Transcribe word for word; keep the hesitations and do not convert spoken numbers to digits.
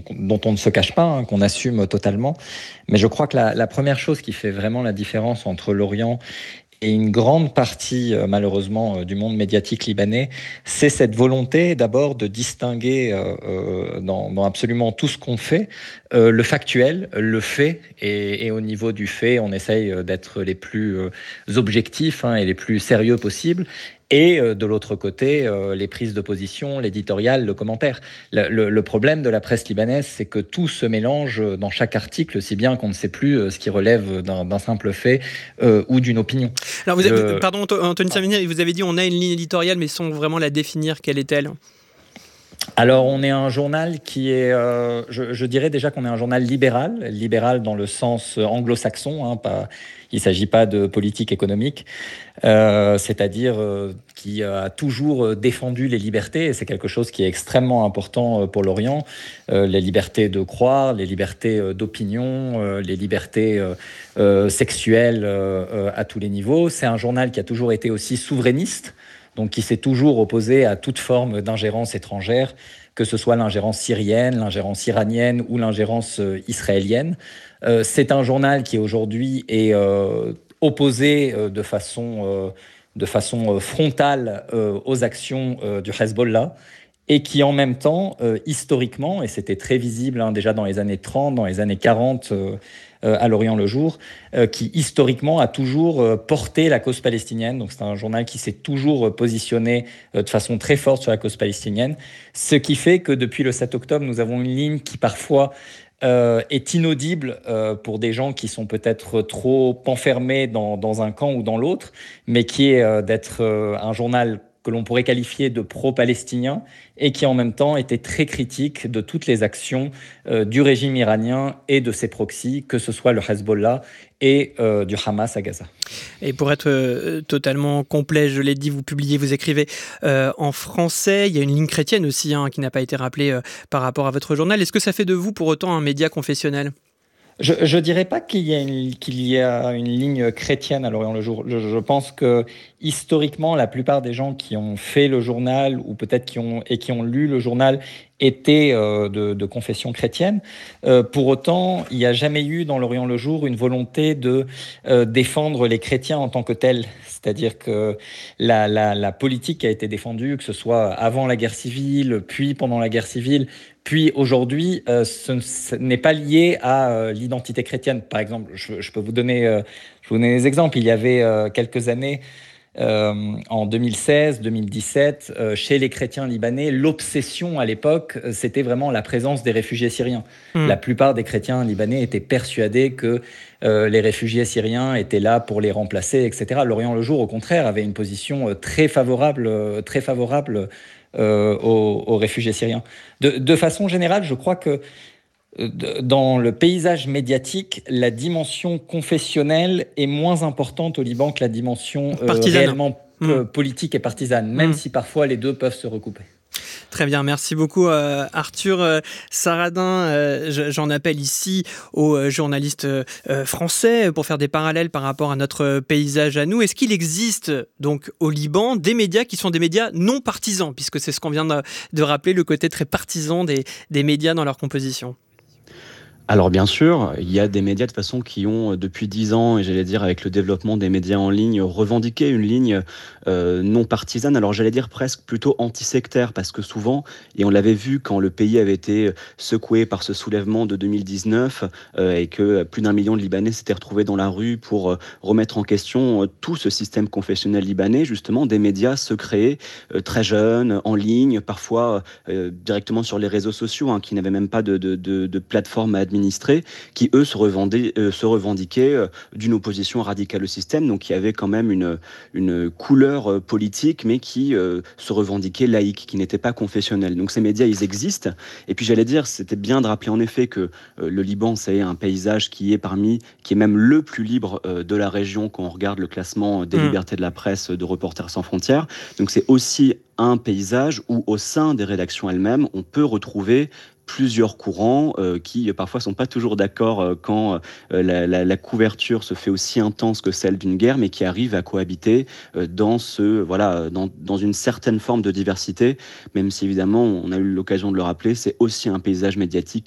dont on ne se cache pas, hein, qu'on assume totalement. Mais je crois que la, la première chose qui fait vraiment la différence entre l'Orient et une grande partie, euh, malheureusement, euh, du monde médiatique libanais, c'est cette volonté d'abord de distinguer euh, euh, dans, dans absolument tout ce qu'on fait, euh, le factuel, le fait, et, et au niveau du fait, on essaye euh, d'être les plus euh, objectifs, hein, et les plus sérieux possibles. Et euh, de l'autre côté, euh, les prises de position, l'éditorial, le commentaire. Le, le- le problème de la presse libanaise, c'est que tout se mélange dans chaque article, si bien qu'on ne sait plus euh, ce qui relève d'un d'un simple fait euh, ou d'une opinion. Alors, vous avez- Je... pardon, Anthony Samini, vous avez dit on a une ligne éditoriale, mais sans vraiment la définir, quelle est-elle ? Alors, on est un journal qui est, euh, je, je dirais déjà qu'on est un journal libéral, libéral dans le sens anglo-saxon, hein, pas, il ne s'agit pas de politique économique, euh, c'est-à-dire euh, qui a toujours défendu les libertés, et c'est quelque chose qui est extrêmement important pour l'Orient, euh, les libertés de croire, les libertés d'opinion, euh, les libertés euh, euh, sexuelles euh, à tous les niveaux. C'est un journal qui a toujours été aussi souverainiste, donc qui s'est toujours opposé à toute forme d'ingérence étrangère, que ce soit l'ingérence syrienne, l'ingérence iranienne ou l'ingérence euh, israélienne. Euh, c'est un journal qui aujourd'hui est euh, opposé euh, de façon, euh, de façon euh, frontale euh, aux actions euh, du Hezbollah, et qui en même temps, euh, historiquement, et c'était très visible hein, déjà dans les années trente, dans les années quarante, euh, euh, à l'Orient le jour, euh, qui historiquement a toujours euh, porté la cause palestinienne. Donc c'est un journal qui s'est toujours positionné euh, de façon très forte sur la cause palestinienne, ce qui fait que depuis le sept octobre, nous avons une ligne qui parfois euh, est inaudible euh, pour des gens qui sont peut-être trop enfermés dans, dans un camp ou dans l'autre, mais qui est euh, d'être euh, un journal que l'on pourrait qualifier de pro-palestinien et qui en même temps était très critique de toutes les actions euh, du régime iranien et de ses proxys, que ce soit le Hezbollah et euh, du Hamas à Gaza. Et pour être euh, totalement complet, je l'ai dit, vous publiez, vous écrivez euh, en français. Il y a une ligne chrétienne aussi hein, qui n'a pas été rappelée euh, par rapport à votre journal. Est-ce que ça fait de vous pour autant un média confessionnel ? Je ne dirais pas qu'il y, a une, qu'il y a une ligne chrétienne à l'Orient le jour. Je, je pense que historiquement, la plupart des gens qui ont fait le journal ou peut-être qui ont et qui ont lu le journal étaient euh, de, de confession chrétienne. Euh, pour autant, il n'y a jamais eu dans l'Orient le jour une volonté de euh, défendre les chrétiens en tant que tels. C'est-à-dire que la, la, la politique qui a été défendue, que ce soit avant la guerre civile, puis pendant la guerre civile, puis aujourd'hui, euh, ce, ce n'est pas lié à euh, l'identité chrétienne. Par exemple, je, je peux vous donner, euh, je peux vous donner des exemples. Il y avait euh, quelques années, euh, en deux mille seize, deux mille dix-sept, euh, chez les chrétiens libanais, l'obsession à l'époque, c'était vraiment la présence des réfugiés syriens. Mmh. La plupart des chrétiens libanais étaient persuadés que euh, les réfugiés syriens étaient là pour les remplacer, et cetera. L'Orient le jour, au contraire, avait une position euh, très favorable, euh, très favorable euh, aux, aux réfugiés syriens. De, de façon générale, je crois que dans le paysage médiatique, la dimension confessionnelle est moins importante au Liban que la dimension euh, réellement mmh. politique et partisane, même mmh. si parfois les deux peuvent se recouper. Très bien, merci beaucoup euh, Arthur euh, Saradin. Euh, j'en appelle ici aux euh, journalistes euh, français pour faire des parallèles par rapport à notre paysage à nous. Est-ce qu'il existe donc au Liban des médias qui sont des médias non partisans, puisque c'est ce qu'on vient de, de rappeler, le côté très partisan des, des médias dans leur composition ? Alors bien sûr, il y a des médias de façon qui ont depuis dix ans, et j'allais dire avec le développement des médias en ligne, revendiqué une ligne euh, non partisane, alors j'allais dire presque plutôt anti-sectaire, parce que souvent, et on l'avait vu quand le pays avait été secoué par ce soulèvement de deux mille dix-neuf, euh, et que plus d'un million de Libanais s'étaient retrouvés dans la rue pour euh, remettre en question euh, tout ce système confessionnel libanais, justement des médias se créaient euh, très jeunes, en ligne, parfois euh, directement sur les réseaux sociaux, hein, qui n'avaient même pas de, de, de, de plateforme à administrer, qui eux se, euh, se revendiquaient euh, d'une opposition radicale au système, donc qui avait quand même une, une couleur euh, politique, mais qui euh, se revendiquait laïque, qui n'était pas confessionnel. Donc ces médias, ils existent. Et puis j'allais dire, c'était bien de rappeler en effet que euh, le Liban, c'est un paysage qui est parmi, qui est même le plus libre euh, de la région quand on regarde le classement des mmh. libertés de la presse de Reporters sans frontières. Donc c'est aussi un paysage où au sein des rédactions elles-mêmes, on peut retrouver plusieurs courants euh, qui parfois sont pas toujours d'accord euh, quand euh, la, la, la couverture se fait aussi intense que celle d'une guerre, mais qui arrivent à cohabiter euh, dans ce voilà dans, dans une certaine forme de diversité, même si évidemment on a eu l'occasion de le rappeler, c'est aussi un paysage médiatique